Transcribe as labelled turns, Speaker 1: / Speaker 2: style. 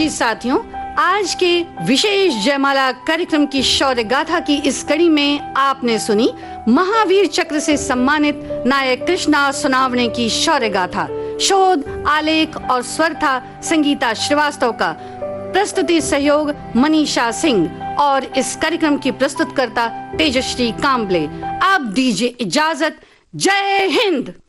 Speaker 1: जी साथियों, आज के विशेष जयमाला कार्यक्रम की शौर्य गाथा की इस कड़ी में आपने सुनी महावीर चक्र से सम्मानित नायक कृष्णा सुनावणे की शौर्य गाथा। शोध, आलेख और स्वर था संगीता श्रीवास्तव का। प्रस्तुति सहयोग मनीषा सिंह और इस कार्यक्रम की प्रस्तुतकर्ता तेजश्री कांबले। अब दीजिए इजाजत। जय हिंद।